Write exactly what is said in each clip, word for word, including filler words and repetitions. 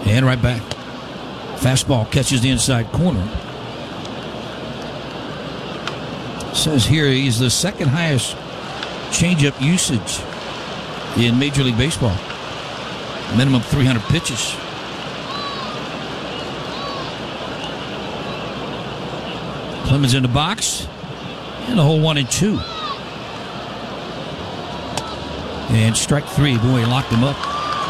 And right back. Fastball catches the inside corner. Says here he's the second highest changeup usage in Major League Baseball. Minimum three hundred pitches. Clemens in the box. And a hole one and two. And strike three. Boy, he locked him up.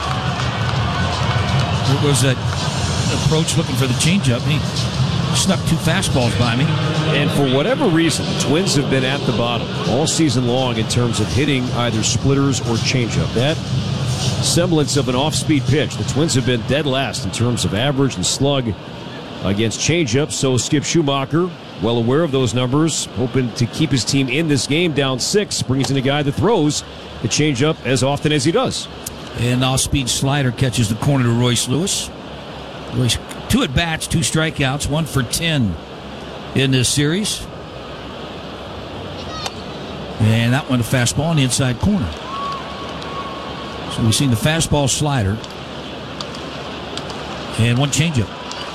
There was that approach looking for the changeup. And he snuck two fastballs by me. And for whatever reason, the Twins have been at the bottom all season long in terms of hitting either splitters or changeup. That semblance of an off-speed pitch. The Twins have been dead last in terms of average and slug against changeup. So Skip Schumacher, well aware of those numbers, hoping to keep his team in this game down six, brings in a guy that throws the changeup as often as he does. And off-speed slider catches the corner to Royce Lewis. Royce, two at-bats, two strikeouts, one for ten in this series. And that one a fastball in the inside corner. So we've seen the fastball slider and one changeup.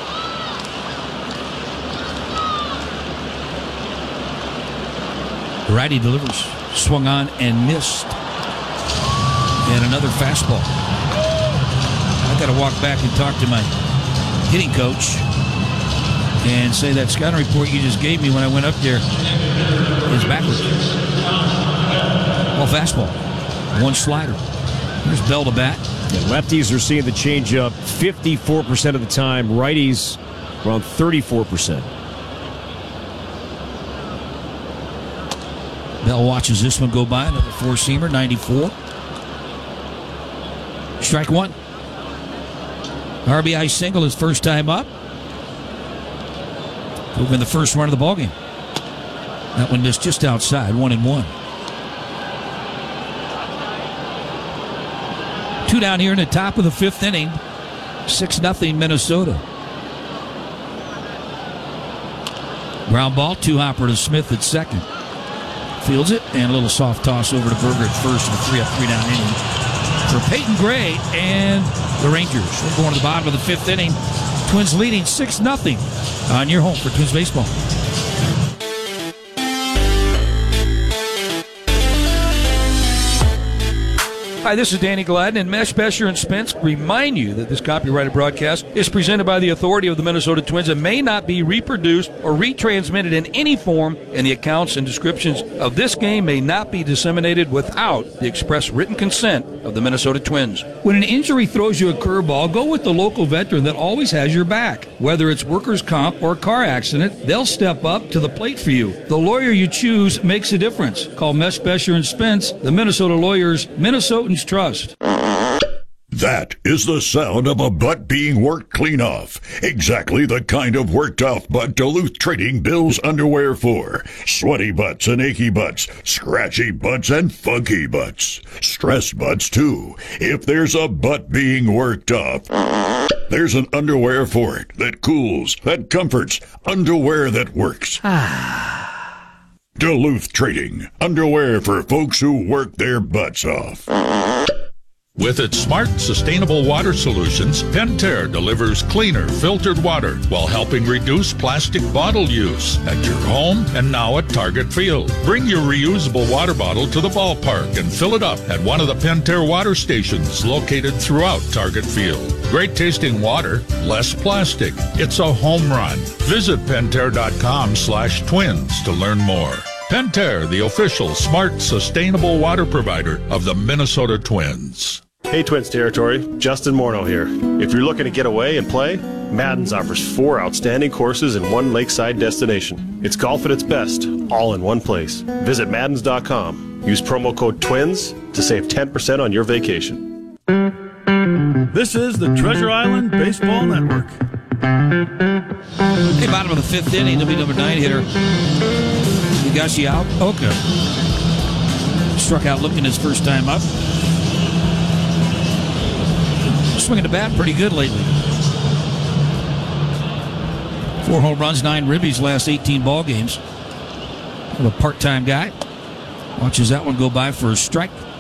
The righty delivers, swung on and missed. And another fastball. I got to walk back and talk to my hitting coach and say that scouting report you just gave me when I went up there is backwards. Well, fastball. One slider. There's Bell to bat. Yeah, lefties are seeing the changeup fifty-four percent of the time. Righties around thirty-four percent. Bell watches this one go by. Another four-seamer, ninety-four. Strike one. R B I single his first time up. Moving the first run of the ballgame. That one missed just outside, one and one. Two down here in the top of the fifth inning. six nothing Minnesota. Ground ball, two-hopper to Smith at second. Fields it, and a little soft toss over to Berger at first in a three-up, three-down inning for Peyton Gray and the Rangers. We're going to the bottom of the fifth inning. Twins leading six nothing on your home for Twins baseball. Hi, this is Danny Gladden, and Mesh, Besher, and Spence remind you that this copyrighted broadcast is presented by the authority of the Minnesota Twins and may not be reproduced or retransmitted in any form, and the accounts and descriptions of this game may not be disseminated without the express written consent of the Minnesota Twins. When an injury throws you a curveball, go with the local veteran that always has your back. Whether it's workers' comp or car accident, they'll step up to the plate for you. The lawyer you choose makes a difference. Call Mesh, Besher, and Spence, the Minnesota lawyers, Minnesotans trust. That is the sound of a butt being worked clean off. Exactly the kind of worked off butt Duluth Trading bills underwear for. Sweaty butts and achy butts, scratchy butts and funky butts. Stressed butts too. If there's a butt being worked off, there's an underwear for it that cools, that comforts, underwear that works. Duluth Trading. Underwear for folks who work their butts off. With its smart, sustainable water solutions, Pentair delivers cleaner, filtered water while helping reduce plastic bottle use at your home and now at Target Field. Bring your reusable water bottle to the ballpark and fill it up at one of the Pentair water stations located throughout Target Field. Great tasting water, less plastic. It's a home run. Visit Pentair.com slash twins to learn more. Pentair, the official smart, sustainable water provider of the Minnesota Twins. Hey Twins territory, Justin Morneau here. If you're looking to get away and play, Madden's offers four outstanding courses in one lakeside destination. It's golf at its best, all in one place. Visit Maddens dot com. Use promo code TWINS to save ten percent on your vacation. This is the Treasure Island Baseball Network. Hey, bottom of the fifth inning, W number nine hitter Higashi Oka struck out looking his first time up. Swinging the bat pretty good lately. Four home runs, nine ribbies last eighteen ball games. A part-time guy. Watches that one go by for a strike.